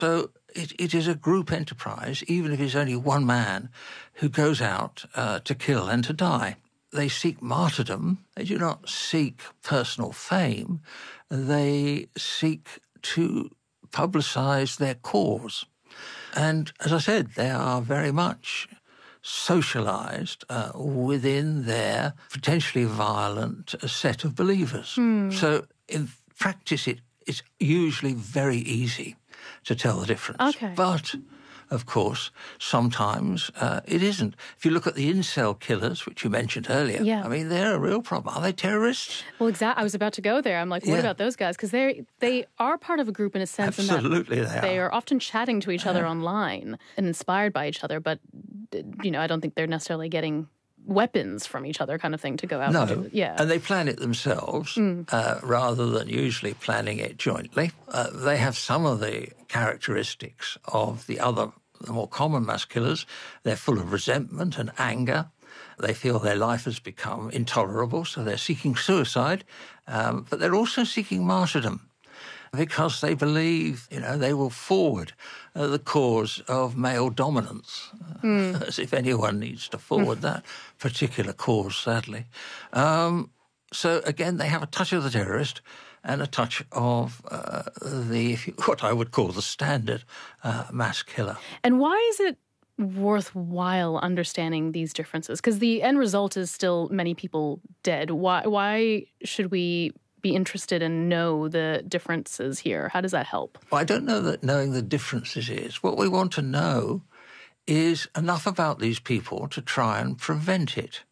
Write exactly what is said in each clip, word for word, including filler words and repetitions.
So it, it is a group enterprise, even if it's only one man who goes out uh, to kill and to die. They seek martyrdom. They do not seek personal fame. They seek to publicize their cause. And as I said, they are very much socialized uh, within their potentially violent set of believers. Mm. So in practice, it is usually very easy to tell the difference. Okay. But, of course, sometimes uh, it isn't. If you look at the incel killers, which you mentioned earlier, yeah. I mean, they're a real problem. Are they terrorists? Well, exactly. I was about to go there. I'm like, what yeah. about those guys? Because they they are part of a group in a sense. Absolutely, in that they are. They are often chatting to each other yeah. online and inspired by each other, but, you know, I don't think they're necessarily getting weapons from each other kind of thing to go out no. and do. Yeah. And they plan it themselves mm. uh, rather than usually planning it jointly. Uh, they have some of the characteristics of the other, the more common mass killers. They're full of resentment and anger. They feel their life has become intolerable, so they're seeking suicide, um, but they're also seeking martyrdom because they believe, you know, they will forward uh, the cause of male dominance, mm. as if anyone needs to forward mm. that particular cause, sadly. Um, so, again, they have a touch of the terrorist and a touch of uh, the what I would call the standard uh, mass killer. And why is it worthwhile understanding these differences? Because the end result is still many people dead. Why, why should we be interested and know the differences here? How does that help? Well, I don't know that knowing the differences is. What we want to know is enough about these people to try and prevent it,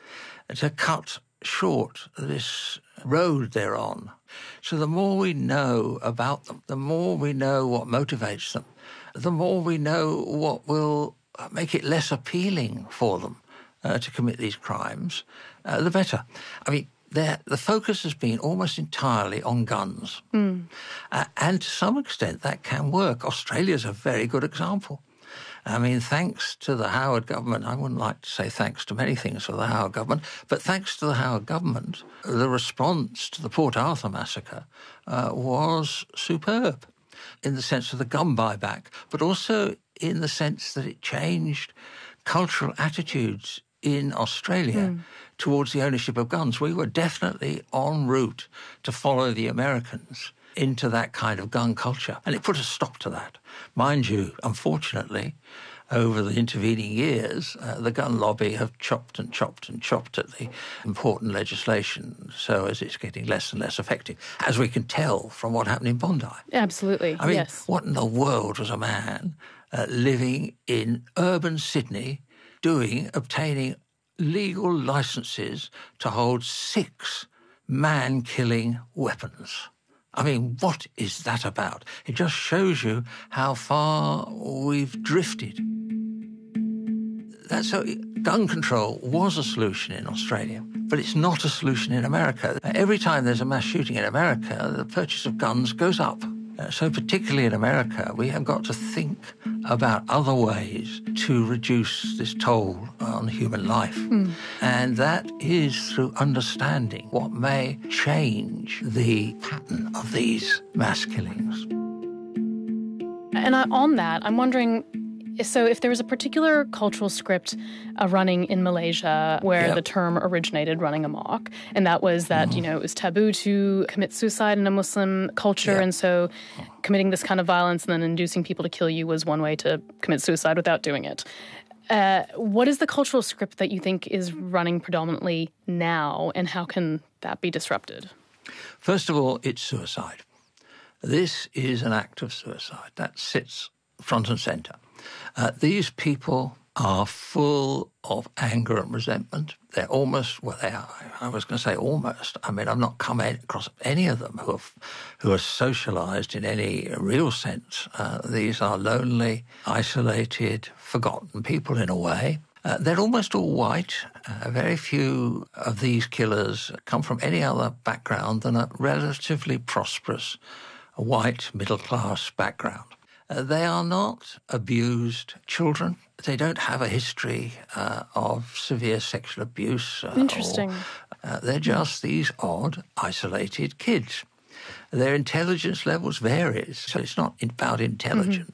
to cut short this road they're on. So the more we know about them, the more we know what motivates them, the more we know what will make it less appealing for them uh, to commit these crimes, uh, the better. I mean, the focus has been almost entirely on guns. Mm. Uh, and to some extent, that can work. Australia's a very good example. I mean, thanks to the Howard government, I wouldn't like to say thanks to many things for the Howard government, but thanks to the Howard government, the response to the Port Arthur massacre uh, was superb in the sense of the gun buyback, but also in the sense that it changed cultural attitudes in Australia mm. towards the ownership of guns. We were definitely en route to follow the Americans into that kind of gun culture. And it put a stop to that. Mind you, unfortunately, over the intervening years, uh, the gun lobby have chopped and chopped and chopped at the important legislation so as it's getting less and less effective, as we can tell from what happened in Bondi. Absolutely, I mean, yes. What in the world was a man uh, living in urban Sydney doing, obtaining legal licenses to hold six man-killing weapons? I mean, what is that about? It just shows you how far we've drifted. That's so gun control was a solution in Australia, but it's not a solution in America. Every time there's a mass shooting in America, the purchase of guns goes up. Uh, so particularly in America, we have got to think about other ways to reduce this toll on human life. Mm. And that is through understanding what may change the pattern of these mass killings. And I, on that, I'm wondering, so if there was a particular cultural script uh, running in Malaysia where yep. the term originated, running amok, and that was that, mm. you know, it was taboo to commit suicide in a Muslim culture, yep. and so committing this kind of violence and then inducing people to kill you was one way to commit suicide without doing it. Uh, what is the cultural script that you think is running predominantly now, and how can that be disrupted? First of all, it's suicide. This is an act of suicide. That sits front and centre. Uh, these people are full of anger and resentment. They're almost, well, they are, I was going to say almost. I mean, I've not come across any of them who are, who are socialised in any real sense. Uh, these are lonely, isolated, forgotten people in a way. Uh, they're almost all white. Uh, very few of these killers come from any other background than a relatively prosperous, white, middle-class background. Uh, they are not abused children. They don't have a history uh, of severe sexual abuse. Uh, Interesting. Or, uh, they're just these odd, isolated kids. Their intelligence levels varies, so it's not about intelligence.